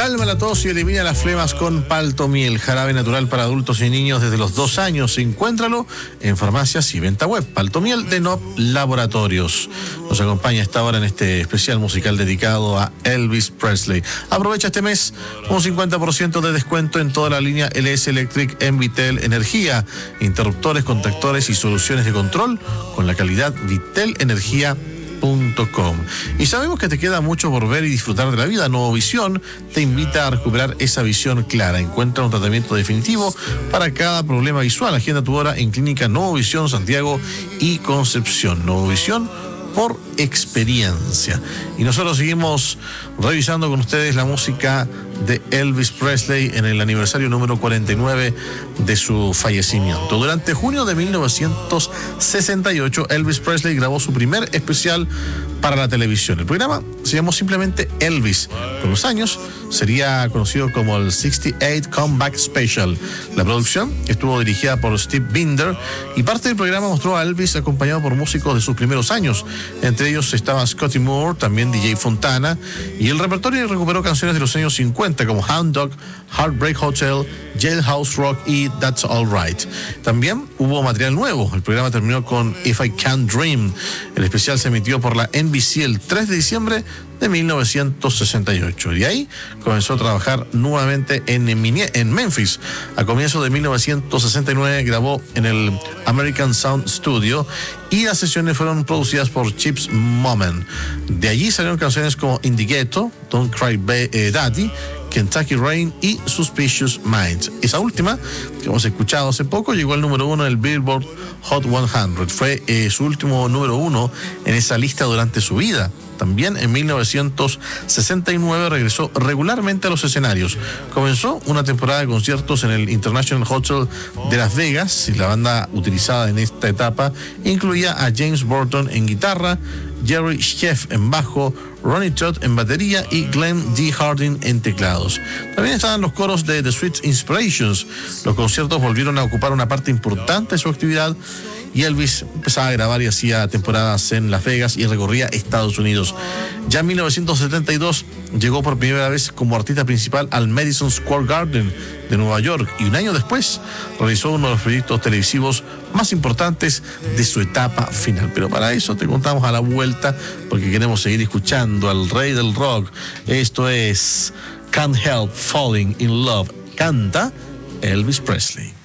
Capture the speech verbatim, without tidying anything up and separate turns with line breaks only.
Calma la tos y elimina las flemas con Paltomiel, jarabe natural para adultos y niños desde los dos años. Encuéntralo en farmacias y venta web. Paltomiel de Nob Laboratorios. Nos acompaña esta hora en este especial musical dedicado a Elvis Presley. Aprovecha este mes un cincuenta por ciento de descuento en toda la línea L S Electric en Vitel Energía. Interruptores, contactores y soluciones de control con la calidad Vitel Energía punto com. Y sabemos que te queda mucho por ver y disfrutar de la vida. Novovisión te invita a recuperar esa visión clara. Encuentra un tratamiento definitivo para cada problema visual. Agenda tu hora en Clínica Novovisión Santiago y Concepción. Novovisión por experiencia. Y nosotros seguimos revisando con ustedes la música de Elvis Presley en el aniversario número cuarenta y nueve de su fallecimiento. Durante junio de mil novecientos sesenta y ocho, Elvis Presley grabó su primer especial para la televisión. El programa se llamó simplemente Elvis. Con los años sería conocido como el sesenta y ocho Comeback Special. La producción estuvo dirigida por Steve Binder y parte del programa mostró a Elvis acompañado por músicos de sus primeros años. Entre ellos estaba Scotty Moore, también D J Fontana, y el repertorio recuperó canciones de los años cincuenta como Hound Dog, Heartbreak Hotel, Jailhouse Rock y That's All Right. También hubo material nuevo. El programa terminó con If I Can't Dream. El especial se emitió por la N B C el tres de diciembre de mil novecientos sesenta y ocho. Y ahí comenzó a trabajar nuevamente en, en Memphis. A comienzos de mil novecientos sesenta y nueve grabó en el American Sound Studio y las sesiones fueron producidas por Chips Moman. De allí salieron canciones como In the Ghetto, Don't Cry Ba- eh, Daddy, Kentucky Rain y Suspicious Minds. Esa última, que hemos escuchado hace poco, llegó al número uno del Billboard Hot cien. Fue eh, su último número uno en esa lista durante su vida. También en mil novecientos sesenta y nueve regresó regularmente a los escenarios. Comenzó una temporada de conciertos en el International Hotel de Las Vegas y la banda utilizada en esta etapa incluía a James Burton en guitarra, Jerry Scheff en bajo, Ronnie Todd en batería y Glenn D. Harding en teclados. También estaban los coros de The Sweet Inspirations. Los conciertos volvieron a ocupar una parte importante de su actividad y Elvis empezaba a grabar y hacía temporadas en Las Vegas y recorría Estados Unidos. Ya en mil novecientos setenta y dos llegó por primera vez como artista principal al Madison Square Garden de Nueva York y un año después realizó uno de los proyectos televisivos más importantes de su etapa final. Pero para eso te contamos a la vuelta porque queremos seguir escuchando al rey del rock. Esto es Can't Help Falling in Love. Canta Elvis Presley.